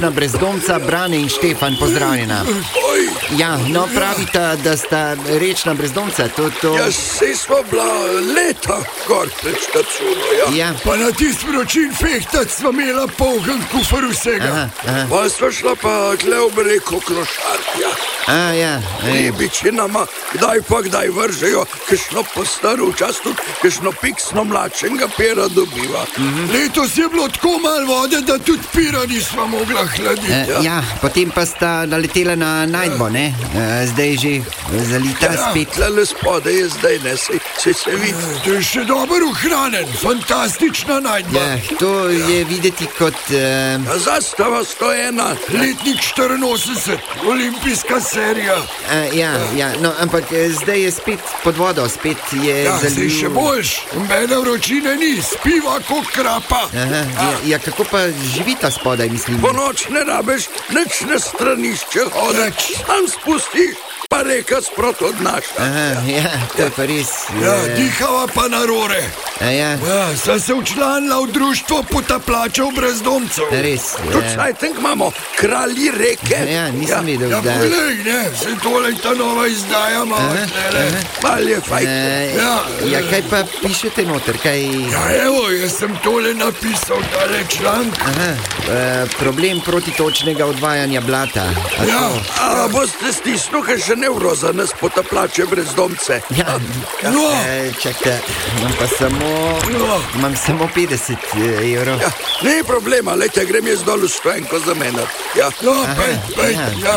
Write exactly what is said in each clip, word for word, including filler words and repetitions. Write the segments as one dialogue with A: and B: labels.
A: rečna brezdomca Brane in Štefan, pozdravljena. Ja, no pravita, da sta rečna brezdomca, to, to...
B: Ja, sej smo bila leta gor pred štacuno, ja.
A: Ja.
C: Pa na tist vročin fehtac sva imela poln kufr vsega.
A: Aha, aha.
B: Pa sva šla pa tle ob reko Klošartja.
A: A, ja.
B: Ribiči nama kdaj pa kdaj vržejo, kakšno postaro včas tudi, kakšno piksno mlačenga pera dobiva.
C: Mm-hmm. Letos je bilo tako malo vode, da tudi pira nisva mogla hladiti.
A: E, ja. ja, potem pa sta naletela na najdbo, ne? E, zdaj že zalita
B: ja,
A: spet.
B: Tlele spode je zdaj, ne, se, se, se vidi.
C: E, to je še dobro ohranjen, fantastična najdba.
A: Ja, to je videti kot... E...
B: Zastava sto ena.
C: Letnik štiriinosemdeset, olimpijska serija.
A: E, ja, ja, no, ampak zdaj je spet pod vodo, spet je
C: ja,
A: zaliv...
C: Ja, še boljš, mene vročine ni, spiva kot krapa.
A: Aha, ja, ja, kako pa živita spodaj, mislim?
B: Po noč ne rabeš, nič na stranišče hodeš, sam spustiš, pa reka sprot odnaša.
A: Aha, ja, to je pa res...
C: Ja, dihava pa na rore.
A: A ja.
C: Ja, sem se včlanila v društvo potaplačev brezdomcev.
A: Res, ja.
B: Tudi saj tenk imamo, kralji reke.
A: Ja, nisem ja. videl,
C: ja,
A: da...
C: Ja, polej, ne, se tole ta nova izdaja malo tlele.
B: Mal je fajn.
A: E, ja. ja, kaj pa pišete noter, kaj...
C: Ja, evo, jaz sem tole napisal, tale članek.
A: Aha, e, problem protitočnega odvajanja blata. A
C: ja.
B: A, a boste stisnil, kaj še nevroza nas potaplače brezdomce?
A: Ja,
C: no.
A: e, čakaj, imam pa samo...
C: No.
A: Imam samo petdeset evrov.
B: Ja, ne problema, lejte, grem jaz dol v Stojenko za mene. Ja,
C: no, pej, pej, ja. ja.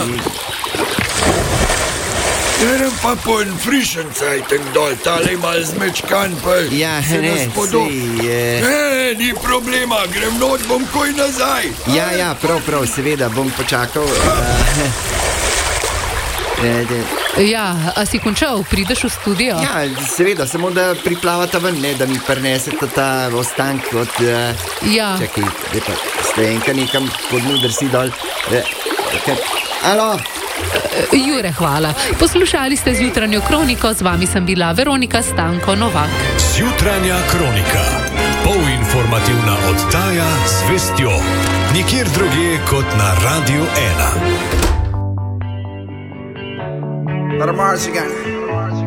C: Grem pa po en frišen cajtek dol, tale mal zmečkan, pa
A: ja,
C: se
A: ne,
C: nas podob.
A: je...
C: Ne, ni problema, grem not, bom koj nazaj.
A: Ja, ja, prav, prav, seveda, bom počakal.
D: Ja, a si končal, prideš v studio?
A: Ja, seveda, samo da priplavata ven, ne, da mi prinesete ta ostank od... Uh,
D: ja.
A: Čakaj, lepa, Stojenka nekam pod nuder si dol. Uh, okay. Alo?
D: Jure, hvala. Poslušali ste Zjutranjo kroniko, z vami sem bila Veronika Stanko Novak.
E: Zjutranja kronika. Polinformativna oddaja z vestjo. Nikjer drugje kot na Radiu ena.
F: But I'm Mars again.